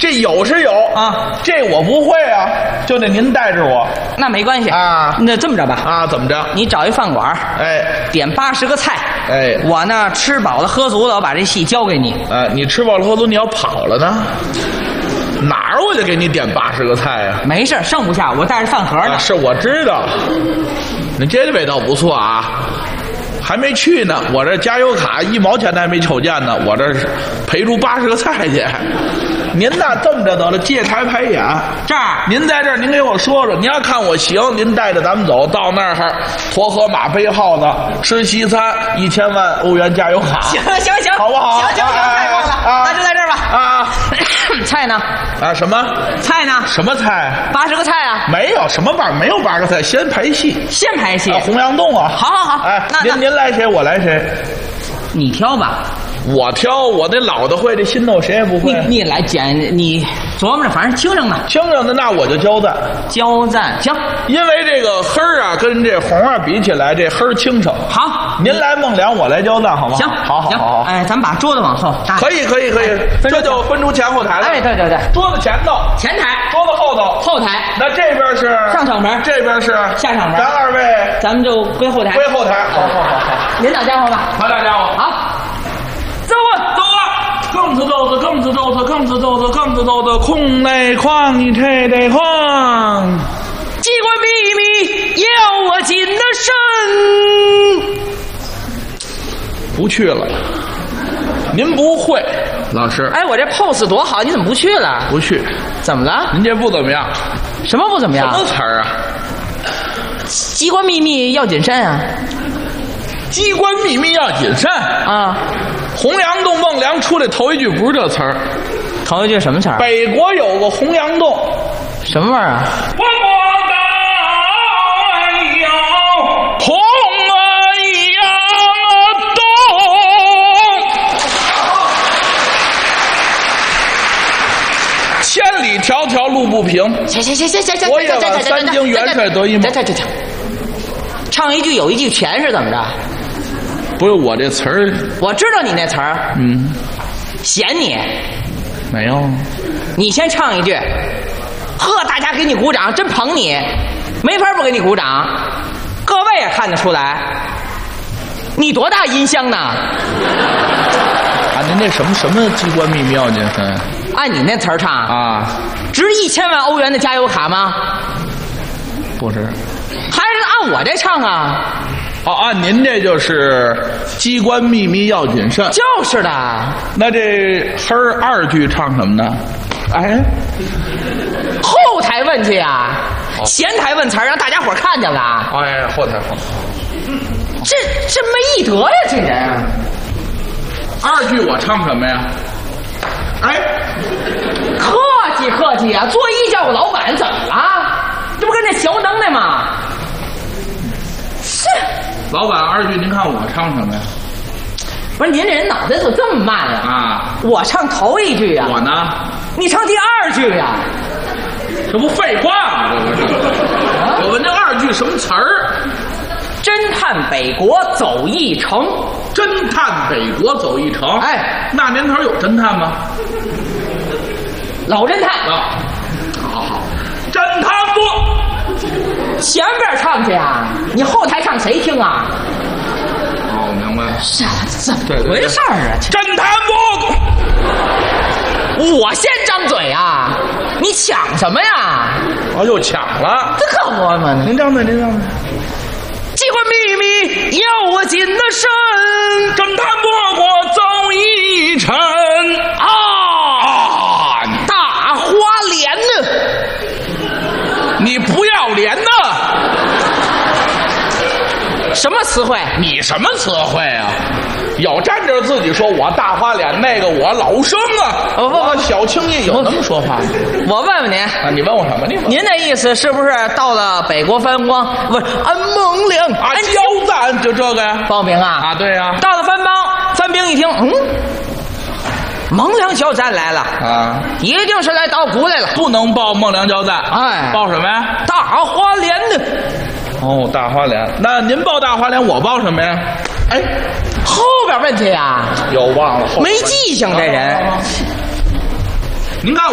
这有是有啊， 这我不会啊，就得您带着我那没关系啊。 那这么着吧， 啊，怎么着？ 你找一饭馆， 哎， 点80个菜， 哎， 我呢吃饱了喝足了，我把这戏交给你。 你吃饱了喝足，你要跑了呢？哪儿我就给你点80个菜呀？ 没事，剩不下，我带着饭盒呢。 是我知道，你这味道不错啊。还没去呢，我这加油卡1毛钱都还没瞅见呢，我这是赔出80个菜去。您呐，这么着得了，借台排演。 这儿您在这儿，您给我说说，您要看我行，您带着咱们走到那儿，驮河马背耗子吃西餐，1000万欧元加油卡。 行， 好不好？ 行，太棒了，那就在这儿吧。 啊， 菜呢？ 什么菜呢？ 什么菜 ？80个菜啊？ 没有什么没有80个菜，先排戏。 先排戏。 洪阳洞啊。 好。 哎， 那您来谁，我来谁？ 你挑吧。 我挑，我那老的会，这新的我谁也不会。 你来捡，你琢磨着，反正轻省的。 轻省的，那我就交赞。 交赞行， 因为这个黑儿啊，跟这红啊比起来，这黑儿轻省。 好， 您来孟良，我来交赞，好吗？ 行，好。哎，咱们把桌子往后搭。 可以，这就分出前后台了。 哎，对， 桌子前头， 前台； 桌子后头， 后台。 那这边是上场门， 这边是下场门。 咱二位， 咱们就归后台。 归后台。好。 您打家伙吧。 好，打家伙。 好。走啊！ 更子豆子，空内框你吹得框。 机关秘密要我紧的身。 不去了，您不会，老师。 哎，我这 pose 多好，你怎么不去了？ 不去， 怎么了？ 您这不怎么样。 什么不怎么样？ 什么词儿啊？ 机关秘密要谨慎啊！ 机关秘密要谨慎啊！ 洪阳洞孟良出来头一句不是这词儿， 头一句什么词儿？ 北国有个洪阳洞， 什么味儿啊？ 我国有洪阳洞，千里迢迢路不平。 行， 我也往3经元帅得一梦。 这，唱一句有一句全是怎么着？ 不是我这词儿， 我知道你那词儿。嫌你没有。 你先唱一句，呵，大家给你鼓掌，真捧你，没法不给你鼓掌。各位也看得出来，你多大音箱呢？ 您那什么机关秘密要谨慎？ 按你那词儿唱啊， 值1000万欧元的加油卡吗？ 不是， 还是按我这唱啊？ 按您这就是机关秘密要谨慎。 就是的。 那这黑儿2句唱什么呢？哎， 后台问去啊，前台问词儿，让大家伙看见了。 哎，后台。 这没德呀，这人。 2句我唱什么呀？哎， 客气啊！做一叫个老板怎么了？这不跟那学能耐吗？是。 老板2句，您看我唱什么呀？ 不是您这人脑袋怎么这么慢呀？ 啊！ 我唱头1句呀。 我呢？ 你唱第2句呀？ 这不废话吗？这不是？我问这2句什么词儿？ 侦探北国走一程， 侦探北国走一程。 哎， 那年头有侦探吗？ 老侦探啊，好，侦探部， 前边唱去啊，你后台唱谁听啊？ 哦，明白了， 怎么回事啊？ 侦探部，我先张嘴啊，你抢什么呀？ 哦，又抢了， 这可不嘛！ 您张嘴，您张嘴。 机关秘密要我紧的身， 侦探不过走一程啊！ 大花脸呢？ 你不要脸呢？ 什么词汇？ 你什么词汇啊？有站着自己说我大花脸，那个我老生啊！ 我小青叶有那么说话吗？ 我问问您啊，你问我什么？ 您的意思是不是到了北国藩邦，不是按孟良啊交赞就这个呀？ 报名啊？ 啊，对呀。 到了藩邦，藩兵一听，孟良交赞来了啊， 一定是来捣鼓来了， 不能报孟良交赞。 哎， 报什么呀？ 大花脸呢？ 哦，大花脸。那您报大花脸，我报什么呀？哎。 后边问题呀， 又忘了， 没记性这人。 您看。